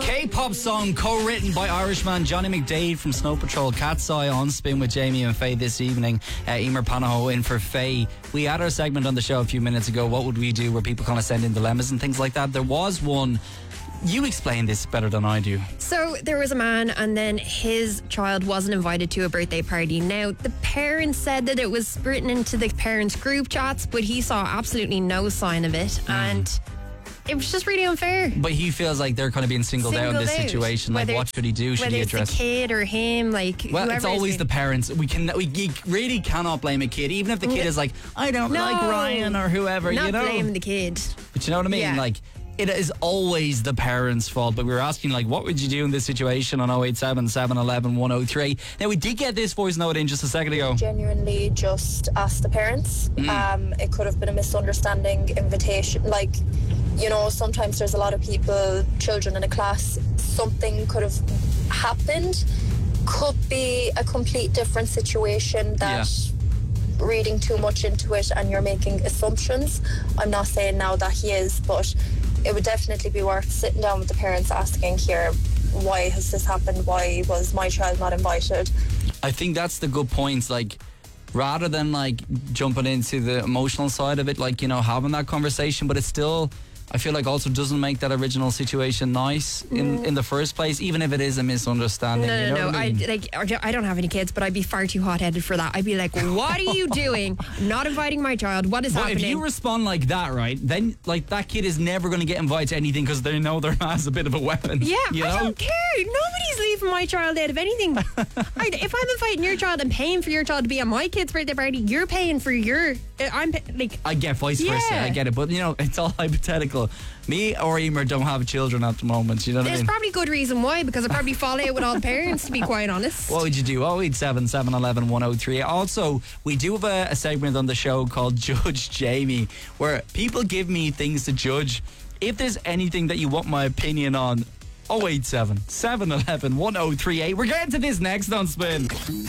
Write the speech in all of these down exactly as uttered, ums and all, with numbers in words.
K-pop song co-written by Irishman Johnny McDaid from Snow Patrol. Cat's Eye on Spin with Jamie and Faye this evening. Uh, Emer Panaho in for Faye. We had our segment on the show a few minutes ago, What Would We Do, where people kind of send in dilemmas and things like that. There was one. You explain this better than I do. So there was a man and then his child wasn't invited to a birthday party. Now the parents said that it was written into the parents group chats, but he saw absolutely no sign of it. Mm. And it was just really unfair. But he feels like they're kind of being singled, singled out in this out. situation. Like, what should he do? Should whether he address it's the kid or him? Like, well, it's always the parents. We can we really cannot blame a kid, even if the kid is like, I don't no, like Ryan or whoever. Not you know, blame the kid. But you know what I mean? Yeah. Like, it is always the parents' fault. But we were asking, like, what would you do in this situation on oh eight seven, seven one one, one oh three? Now, we did get this voice note in just a second ago. Genuinely just ask the parents. Mm. Um, it could have been a misunderstanding invitation. Like, you know, sometimes there's a lot of people, children in a class, something could have happened. Could be a complete different situation that... Yeah. Reading too much into it and you're making assumptions. I'm not saying now that he is, but it would definitely be worth sitting down with the parents asking here, why has this happened? Why was my child not invited? I think that's the good points. Like, rather than like jumping into the emotional side of it, like, you know, having that conversation, but it's still, I feel like also doesn't make that original situation nice in, mm. in the first place, even if it is a misunderstanding. No, no, you know no. I, mean? I like. I don't have any kids, but I'd be far too hot-headed for that. I'd be like, "What are you doing? Not inviting my child? What is but happening?" If you respond like that, right, then like that kid is never going to get invited to anything because they know their man's a bit of a weapon. Yeah, you I know? don't care. Nobody's leaving my child out of anything. I, if I'm inviting your child and paying for your child to be at my kid's birthday party, you're paying for your. I'm like. I get vice yeah. versa. I get it, but you know, it's all hypothetical. Me or Emer don't have children at the moment. You know what There's I mean? There's probably good reason why, because I probably fall out with all the parents, to be quite honest. What would you do? oh eight seven, seven one one, one oh three. Also, we do have a, a segment on the show called Judge Jamie, where people give me things to judge. If there's anything that you want my opinion on, oh eight seven, seven one one, one oh three eight. We're getting to this next on Spin.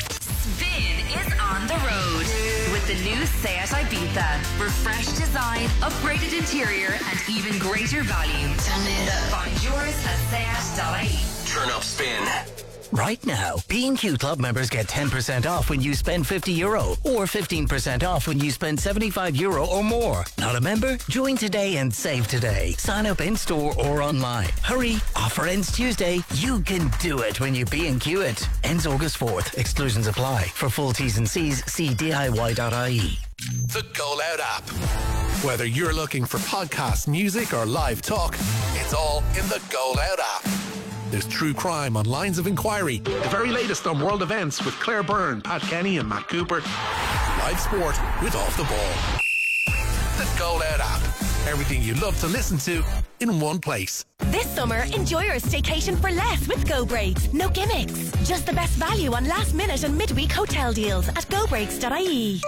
Spin is on the road with the new Seat Ibiza. Refreshed design, upgraded interior, and even greater value. Turn it up. Find yours at seat dot I E. Turn up Spin. Right now, B and Q Club members get ten percent off when you spend fifty euro or fifteen percent off when you spend seventy-five euro or more. Not a member? Join today and save today. Sign up in store or online. Hurry, offer ends Tuesday. You can do it when you B and Q it. Ends August fourth. Exclusions apply. For full T's and C's, see D I Y dot I E. The Go Loud app. Whether you're looking for podcast, music or live talk, it's all in the Go Loud app. There's true crime on Lines of Inquiry, the very latest on world events with Claire Byrne, Pat Kenny and Matt Cooper, live sport with Off the Ball. The Go Loud app. Everything you love to listen to in one place. This summer, enjoy your staycation for less with Go Breaks. No gimmicks. Just the best value on last minute and midweek hotel deals at go breaks dot I E.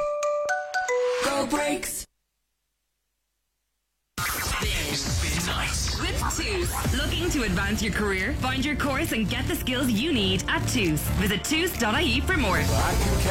Go Breaks. With Toos. Looking to advance your career? Find your course and get the skills you need at Toos. Visit toos dot I E for more.